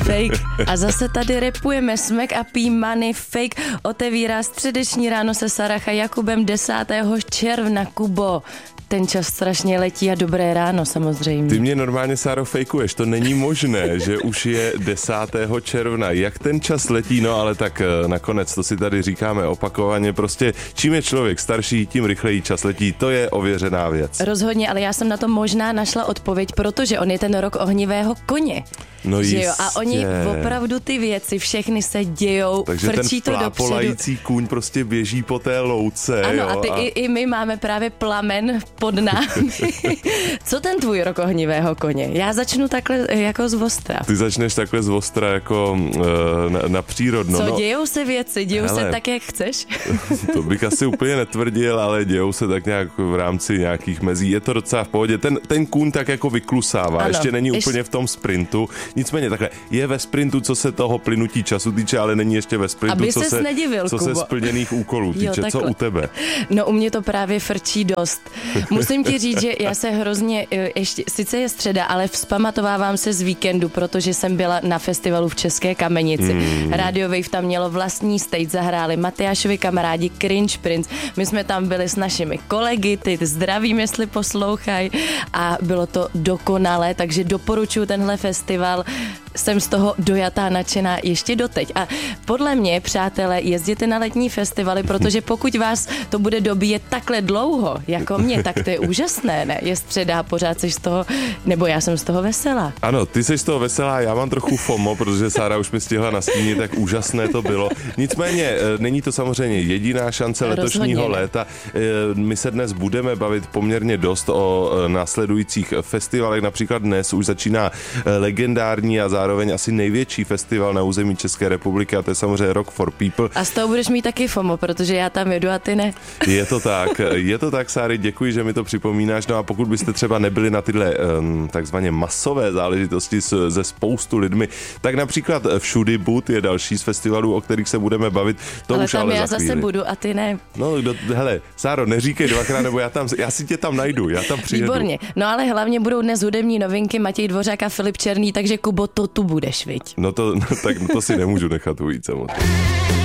Fake. A zase tady rapujeme Smack a P-Money, Fake otevírá středeční ráno se Saracha Jakubem 10. června. Kubo, ten čas strašně letí a dobré ráno samozřejmě. Ty mě normálně, Sáro, fejkuješ, to není možné, že už je 10. června. Jak ten čas letí, no ale tak nakonec, to si tady říkáme opakovaně, prostě čím je člověk starší, tím rychleji čas letí, to je ověřená věc. Rozhodně, ale já jsem na to možná našla odpověď, protože on je ten rok ohnivého koně. No že jistě. Jo? A oni opravdu ty věci, všechny se dějou, takže frčí to ten dopředu. plápolající kůň prostě běží po té louce. Ano, jo? a ty i my máme právě plamen pod námi. Co ten tvůj rok ohnivého koně? Já začnu takhle jako z ostra. Ty začneš takhle z ostra jako na přírodno. Co, dějou se věci? Dějou se tak, jak chceš? To bych asi úplně netvrdil, ale dějou se tak nějak v rámci nějakých mezí. Je to docela v pohodě. Ten kůň tak jako vyklusává. Ano, ještě není úplně v tom sprintu. Nicméně takhle je ve sprintu, co se toho plynutí času týče, ale není ještě ve sprintu, co se splněných úkolů týče. Jo, co u tebe? No u mě to právě frčí dost. Musím ti říct, že já se hrozně, ještě, sice je středa, ale vzpamatovávám se z víkendu, protože jsem byla na festivalu v České Kamenici. Radio Wave tam mělo vlastní stage, zahráli Matyášovi kamarádi Cringe Prince. My jsme tam byli s našimi kolegy, ty zdravím, jestli poslouchají, a bylo to dokonalé, takže doporučuji tenhle festival. Jsem z toho dojatá, nadšená ještě doteď. A podle mě, přátelé, jezděte na letní festivaly, protože pokud vás to bude dobíjet takhle dlouho, jako mě, tak to je úžasné, ne? Je středa, pořád jsi z toho, nebo já jsem z toho veselá. Ano, ty jsi z toho veselá, já mám trochu FOMO, protože Sára už mi stihla nastínit, tak úžasné to bylo. Nicméně, není to samozřejmě jediná šance letošního léta. My se dnes budeme bavit poměrně dost o následujících festivalech. Například dnes už začíná legendární a zároveň asi největší festival na území České republiky, a to je samozřejmě Rock for People. A z toho budeš mít taky FOMO, protože já tam jedu a ty ne. Je to tak, Sáry, děkuji, že mi to připomínáš. No a pokud byste třeba nebyli na tyhle takzvaně masové záležitosti ze spoustu lidmi, tak například Všudy bud je další z festivalů, o kterých se budeme bavit. To ale už tam ale já za chvíli. zase budu a ty ne. No, hele, Sáro, neříkej dvakrát, nebo já si tě tam najdu, já tam přijedu. Výborně. No ale hlavně budou dnes hudební novinky Matěj Dvořák a Filip Černý, takže Kubo, to tu budeš, viď? No to si nemůžu nechat ujít samozřejmě.